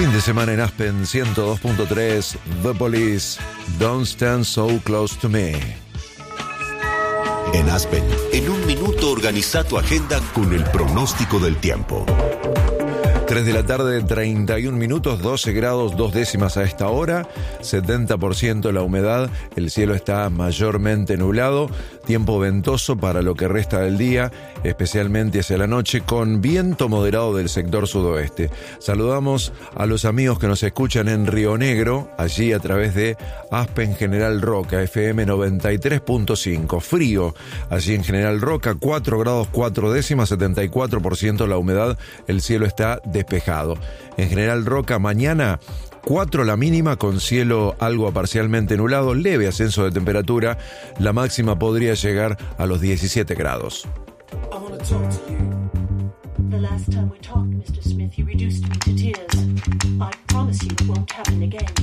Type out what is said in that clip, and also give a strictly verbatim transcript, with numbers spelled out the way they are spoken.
Fin de semana en Aspen ciento dos punto tres, The Police, Don't Stand So Close to Me. En Aspen, en un minuto organiza tu agenda con el pronóstico del tiempo. tres de la tarde, treinta y un minutos, doce grados, dos décimas a esta hora, setenta por ciento la humedad, el cielo está mayormente nublado, tiempo ventoso para lo que resta del día, especialmente hacia la noche, con viento moderado del sector sudoeste. Saludamos a los amigos que nos escuchan en Río Negro, allí a través de Aspen General Roca, F M noventa y tres punto cinco. Frío, allí en General Roca, cuatro grados, cuatro décimas, setenta y cuatro por ciento la humedad, el cielo está despejado. En General Roca, mañana cuatro la mínima, con cielo algo parcialmente nublado, leve ascenso de temperatura, la máxima podría llegar a los diecisiete grados. I want to talk to you. The last time we talked, mister Smith, you reduced me to tears. I promise you it won't happen again.